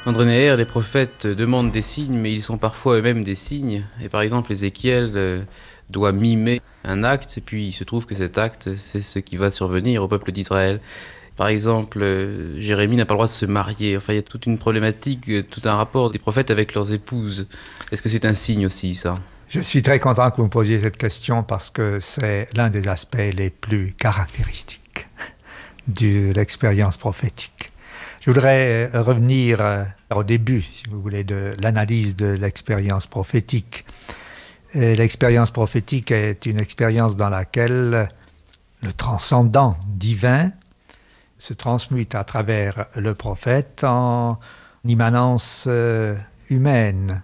André Neher, les prophètes demandent des signes, mais ils sont parfois eux-mêmes des signes. Et par exemple, Ézéchiel doit mimer un acte, et puis il se trouve que cet acte, c'est ce qui va survenir au peuple d'Israël. Par exemple, Jérémie n'a pas le droit de se marier. Enfin, il y a toute une problématique, tout un rapport des prophètes avec leurs épouses. Est-ce que c'est un signe aussi, ça ? Je suis très content que vous me posiez cette question parce que c'est l'un des aspects les plus caractéristiques de l'expérience prophétique. Je voudrais revenir au début, si vous voulez, de l'analyse de l'expérience prophétique. L'expérience prophétique est une expérience dans laquelle le transcendant divin se transmute à travers le prophète en immanence humaine.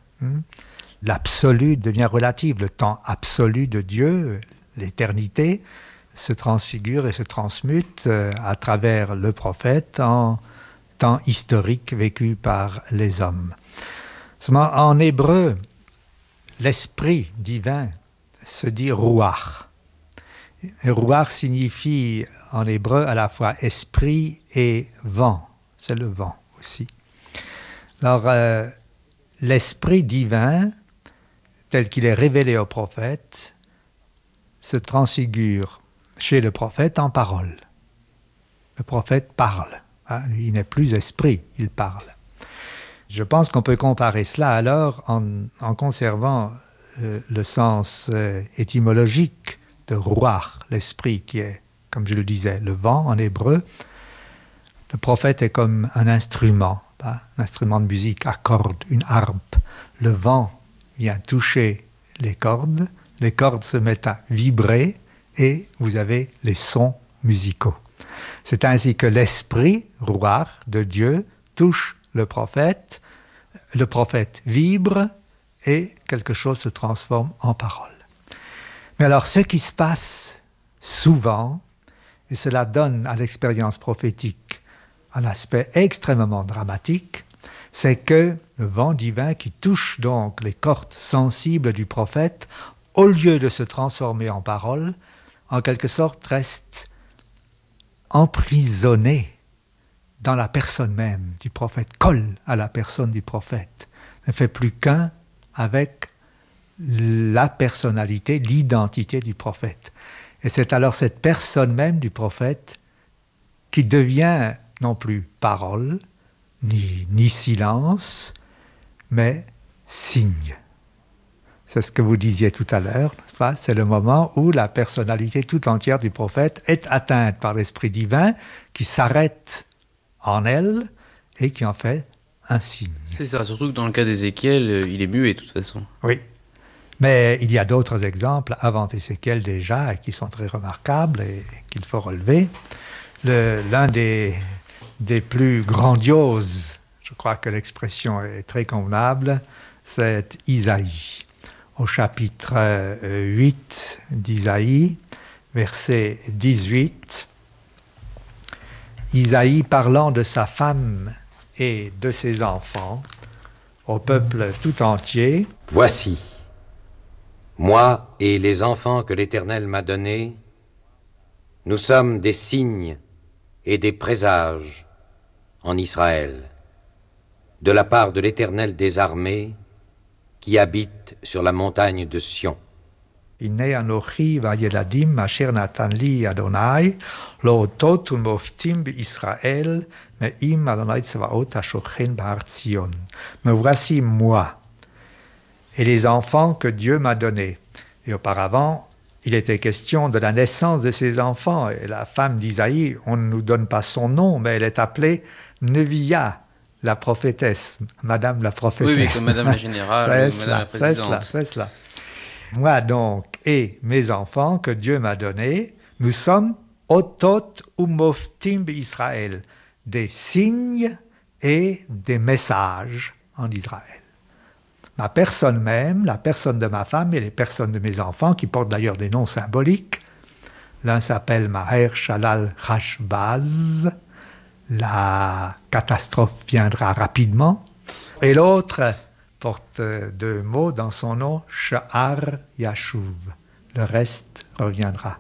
L'absolu devient relatif, le temps absolu de Dieu, l'éternité, se transfigure et se transmute à travers le prophète en temps historique vécu par les hommes. Seulement, en hébreu, l'esprit divin se dit ruach. Et ruach signifie en hébreu à la fois esprit et vent. C'est le vent aussi. Alors, l'esprit divin, tel qu'il est révélé au prophète, se transfigure chez le prophète en parole. Le prophète parle. Lui, il n'est plus esprit, il parle. Je pense qu'on peut comparer cela alors en conservant le sens étymologique de ruach, l'esprit qui est, comme je le disais, le vent en hébreu. Le prophète est comme un instrument de musique à cordes, une harpe. Le vent vient toucher les cordes se mettent à vibrer et vous avez les sons musicaux. C'est ainsi que l'esprit, ruach, de Dieu, touche le prophète vibre et quelque chose se transforme en parole. Mais alors, ce qui se passe souvent, et cela donne à l'expérience prophétique un aspect extrêmement dramatique, c'est que le vent divin qui touche donc les cordes sensibles du prophète, au lieu de se transformer en parole, en quelque sorte reste emprisonné dans la personne même du prophète, colle à la personne du prophète, ne fait plus qu'un avec la personnalité, l'identité du prophète. Et c'est alors cette personne même du prophète qui devient non plus parole, ni silence, mais signe. C'est ce que vous disiez tout à l'heure, n'est-ce pas ? C'est le moment où la personnalité tout entière du prophète est atteinte par l'Esprit divin qui s'arrête en elle et qui en fait un signe. C'est ça, surtout que dans le cas d'Ézéchiel, il est muet de toute façon. Oui, mais il y a d'autres exemples avant Ézéchiel déjà qui sont très remarquables et qu'il faut relever. L'un des plus grandioses, je crois que l'expression est très convenable, c'est Isaïe. Au chapitre 8 d'Isaïe, verset 18, Isaïe parlant de sa femme et de ses enfants au peuple tout entier. Voici, moi et les enfants que l'Éternel m'a donnés, nous sommes des signes et des présages en Israël, de la part de l'Éternel des armées, qui habite sur la montagne de Sion. Inne anochi vayeladim asher natan li Adonai lo'otot umoftim b'Israël me'im Adonai tzvaot ashochen b'har Tzion. Me voici moi et les enfants que Dieu m'a donnés. Et auparavant, il était question de la naissance de ces enfants. Et la femme d'Isaïe, on ne nous donne pas son nom, mais elle est appelée Neviah, la prophétesse, Madame la prophétesse. Oui, comme Madame la générale, ou Madame la présidente. C'est cela. Moi donc et mes enfants que Dieu m'a donnés, nous sommes otot umoftim Israël, des signes et des messages en Israël. Ma personne même, la personne de ma femme et les personnes de mes enfants, qui portent d'ailleurs des noms symboliques, l'un s'appelle Maher Shalal Hashbaz, la catastrophe viendra rapidement, et l'autre porte deux mots dans son nom, Sha'ar Yashuv. Le reste reviendra.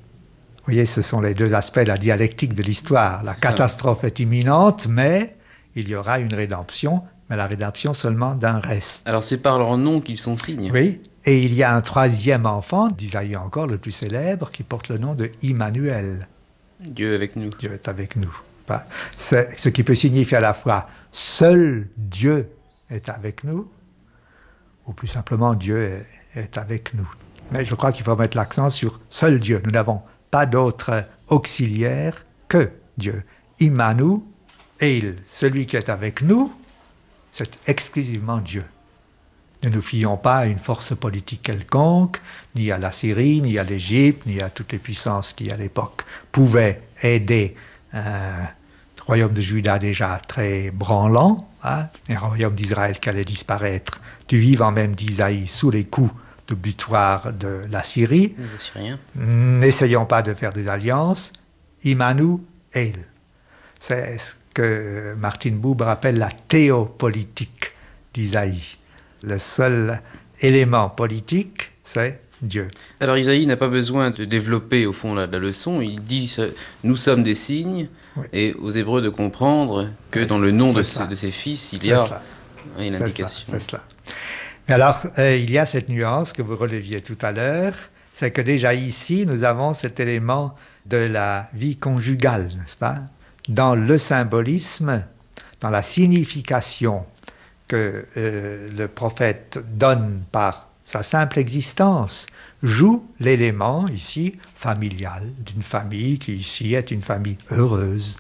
Vous voyez, ce sont les deux aspects de la dialectique de l'histoire. La catastrophe est imminente, mais il y aura une rédemption, mais la rédemption seulement d'un reste. Alors c'est par leur nom qu'ils sont signes. Oui, et il y a un troisième enfant, d'Isaïe encore le plus célèbre, qui porte le nom de Immanuel. Dieu avec nous. Dieu est avec nous. C'est ce qui peut signifier à la fois seul Dieu est avec nous, ou plus simplement Dieu est avec nous. Mais je crois qu'il faut mettre l'accent sur seul Dieu. Nous n'avons pas d'autre auxiliaire que Dieu. Immanuel, celui qui est avec nous, c'est exclusivement Dieu. Ne nous fions pas à une force politique quelconque, ni à la Syrie, ni à l'Égypte, ni à toutes les puissances qui, à l'époque, pouvaient aider un royaume de Juda déjà très branlant, et un royaume d'Israël qui allait disparaître du vivant même d'Isaïe sous les coups de butoir de la Syrie. Les Assyriens. N'essayons pas de faire des alliances. Immanuel. C'est ce que Martin Buber appelle la théopolitique d'Isaïe. Le seul élément politique, c'est Dieu. Alors Isaïe n'a pas besoin de développer au fond la leçon, il dit nous sommes des signes, oui. Et aux Hébreux de comprendre que dans le nom de ses fils, il y a une indication. C'est cela. Mais alors, il y a cette nuance que vous releviez tout à l'heure, c'est que déjà ici, nous avons cet élément de la vie conjugale, n'est-ce pas? Dans le symbolisme, dans la signification que le prophète donne par sa simple existence, joue l'élément ici familial, d'une famille qui ici est une famille heureuse.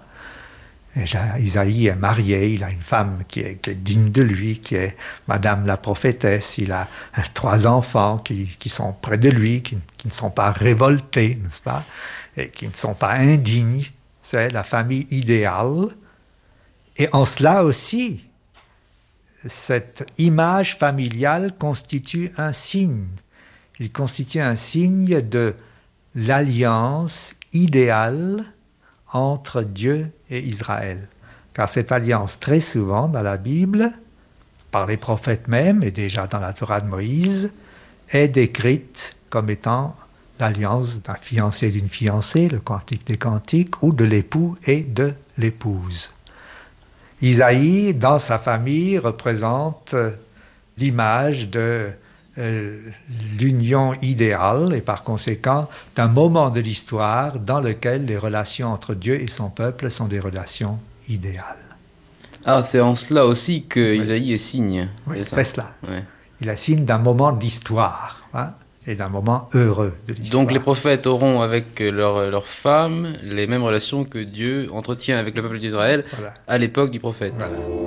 Isaïe est marié, il a une femme qui est digne de lui, qui est Madame la prophétesse, il a 3 enfants qui sont près de lui, qui ne sont pas révoltés, n'est-ce pas, et qui ne sont pas indignes. C'est la famille idéale. Et en cela aussi, cette image familiale constitue un signe. Il constitue un signe de l'alliance idéale entre Dieu et Israël. Car cette alliance, très souvent dans la Bible, par les prophètes même, et déjà dans la Torah de Moïse, est décrite comme étant l'alliance d'un fiancé et d'une fiancée, le cantique des cantiques, ou de l'époux et de l'épouse. Isaïe, dans sa famille, représente l'image de l'union idéale et par conséquent d'un moment de l'histoire dans lequel les relations entre Dieu et son peuple sont des relations idéales. Ah, c'est en cela aussi que Isaïe est signe. Oui, c'est cela. Ouais. Il est signe d'un moment d'histoire. Et d'un moment heureux de l'histoire. Donc les prophètes auront avec leurs femmes les mêmes relations que Dieu entretient avec le peuple d'Israël à l'époque du prophète. Voilà.